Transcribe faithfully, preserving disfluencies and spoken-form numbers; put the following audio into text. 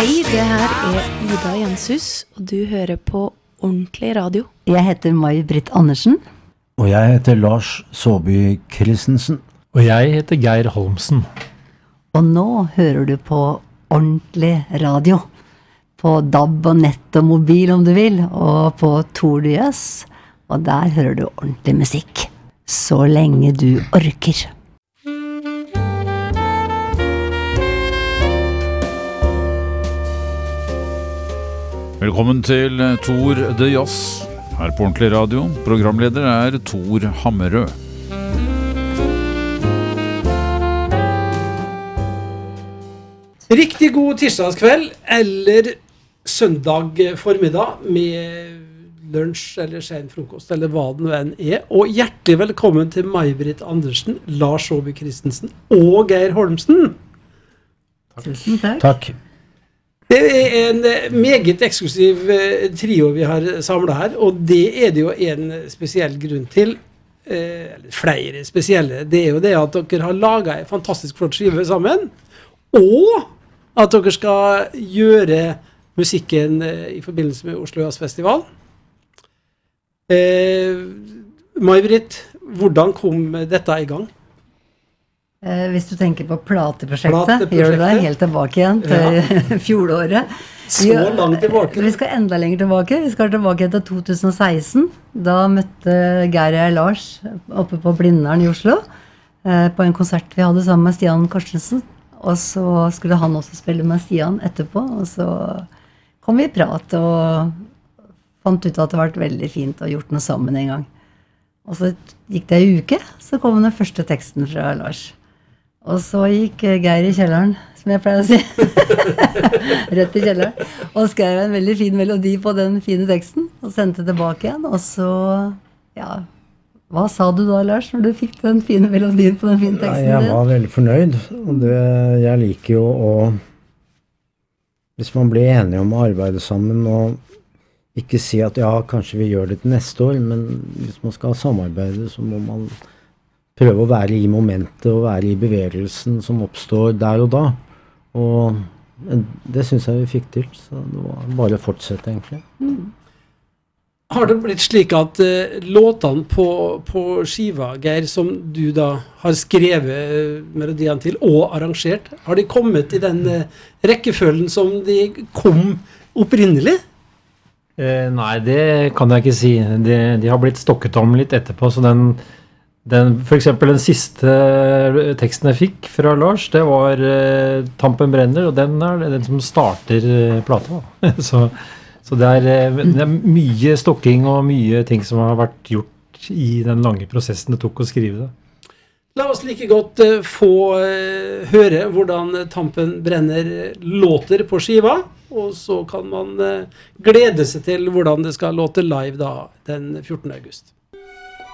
Hei, det her er Ida Jenshus, og du hører på Ordentlig Radio. Jeg heter May-Britt Andersen. Og jeg heter Lars Saabye Christensen. Og jeg heter Geir Holmsen. Og nå hører du på Ordentlig Radio. På D A B og nett og mobil om du vil, og på Tordiøs. Og der hører du ordentlig musikk. Så lenge du orker. Velkommen til Tor de Jazz, her på Ordentlig Radio. Programleder er Tor Hammerød. Riktig god tirsdagskveld, eller søndag formiddag, med lunsj eller sen frokost, eller hva det nå enn er. Og hjertelig velkommen til May-Britt Andersen, Lars Saabye Christensen og Geir Holmsen. Tusen takk. Takk. Det er en meget eksklusiv trio vi har samlet her, og det er det jo en spesiell grunn til, eller flere spesielle. Det er jo det at dere har laget en fantastisk flott skive sammen, og at dere skal gjøre musikken i forbindelse med Oslo Jazz Festival. Eh, May-Britt, hvordan kom dette i gang? Eh, hvis du tenker på plateprosjektet, Plateprosjektet. gjør du det helt tilbake igjen til ja. fjoråret. Så langt tilbake. Vi skal enda lenger tilbake. Vi skal tilbake til to tusen og seksten. Da møtte Geir og Lars oppe på Blindern i Oslo, eh, på en konsert vi hadde sammen med Stian Karstensen. Og så skulle han også spille med Stian etterpå, og så kom vi i prat og fant ut at det var veldig fint å ha gjort noe sammen en gang. Og så gikk det en uke, så kom den første teksten fra Lars. Og så gikk Geir i kjelleren, som jeg pleier å si. Rett i kjelleren. Og skrev en veldig fin melodi på den fine teksten, og sendte tilbake igjen. Og så, ja, hva sa du da, Lars, når du fikk den fine melodien på den fine teksten din? Nei, jeg var veldig fornøyd, og det, jeg liker jo å, hvis man blir enige om å arbeide sammen, og ikke si at ja, kanskje vi gjør det til neste år, men hvis man skal samarbeide, så må man prøve å være i momentet og være i bevegelsen som oppstår der og da. Og det synes jeg vi fikk til, så det var bare å fortsette egentlig. Mm. Har det blitt slik at uh, låtene på, på skiva, Geir, som du da har skrevet melodiene til og arrangert, har de kommet i den uh, rekkefølgen som de kom opprinnelig? Eh, nei, det kan jeg ikke si. De, de har blitt stokket om litt etterpå, så den, den for eksempel den siste teksten jeg fikk fra Lars, det var eh, Tampen brenner, og den er den som starter eh, plata. så så det, er, det er mye stokking og mye ting som har vært gjort i den lange prosessen det tok å skrive det. La oss like godt uh, få uh, høre hvordan Tampen brenner låter på skiva, og så kan man uh, glede seg til hvordan det skal låte live da, den fjortende august.